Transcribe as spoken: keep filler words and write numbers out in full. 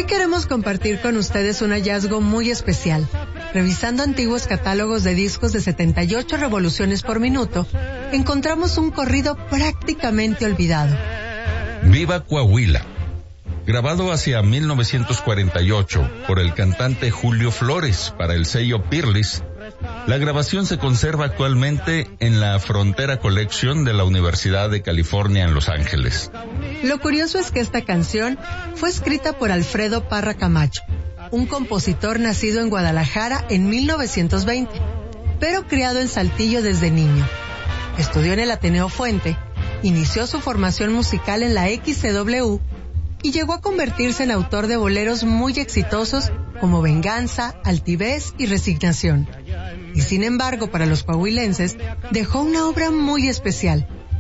Hoy queremos compartir con ustedes un hallazgo muy especial. Revisando antiguos catálogos de discos de setenta y ocho revoluciones por minuto, encontramos un corrido prácticamente olvidado. Viva Coahuila, grabado hacia mil novecientos cuarenta y ocho por el cantante Julio Flores para el sello Peerless. La grabación se conserva actualmente en la Frontera Collection de la Universidad de California en Los Ángeles. Lo curioso es que esta canción fue escrita por Alfredo Parra Camacho, un compositor nacido en Guadalajara en mil novecientos veinte, pero criado en Saltillo desde niño. Estudió en el Ateneo Fuente, inició su formación musical en la X C W y llegó a convertirse en autor de boleros muy exitosos como Venganza, Altivez y Resignación. Y sin embargo, para los coahuilenses, dejó una obra muy especial,